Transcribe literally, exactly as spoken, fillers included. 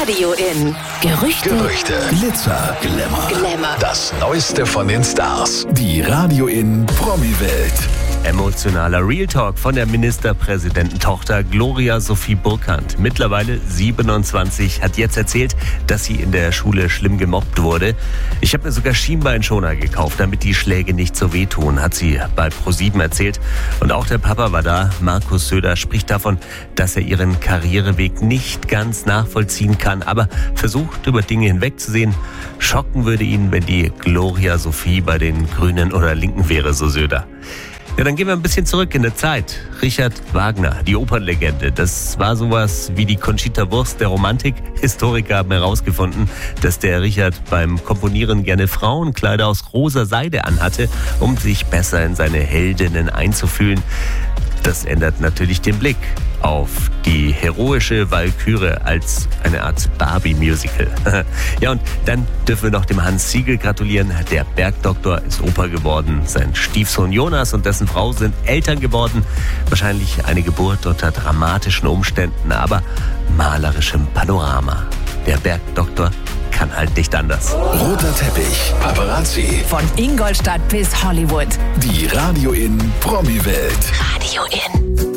Radio in. Gerüchte, Gerüchte, Glitzer, Glamour, Glamour. Das Neueste von den Stars. Die Radio in Promi-Welt. Emotionaler Real Talk von der Ministerpräsidententochter Gloria Sophie Burkhardt. Mittlerweile siebenundzwanzig, hat jetzt erzählt, dass sie in der Schule schlimm gemobbt wurde. Ich habe mir sogar Schienbeinschoner gekauft, damit die Schläge nicht so wehtun, hat sie bei ProSieben erzählt. Und auch der Papa war da. Markus Söder spricht davon, dass er ihren Karriereweg nicht ganz nachvollziehen kann, aber versucht, über Dinge hinwegzusehen. Schocken würde ihn, wenn die Gloria Sophie bei den Grünen oder Linken wäre, so Söder. Ja, dann gehen wir ein bisschen zurück in der Zeit. Richard Wagner, die Opernlegende, das war sowas wie die Conchita Wurst der Romantik. Historiker haben herausgefunden, dass der Richard beim Komponieren gerne Frauenkleider aus rosa Seide anhatte, um sich besser in seine Heldinnen einzufühlen. Das ändert natürlich den Blick auf die heroische Walküre als eine Art Barbie-Musical. Ja, und dann dürfen wir noch dem Hans Siegel gratulieren. Der Bergdoktor ist Opa geworden. Sein Stiefsohn Jonas und dessen Frau sind Eltern geworden. Wahrscheinlich eine Geburt unter dramatischen Umständen, aber malerischem Panorama. Der Bergdoktor kann halt nicht anders. Roter Teppich, Paparazzi. Von Ingolstadt bis Hollywood. Die Radio in Promi-Welt. Radio in.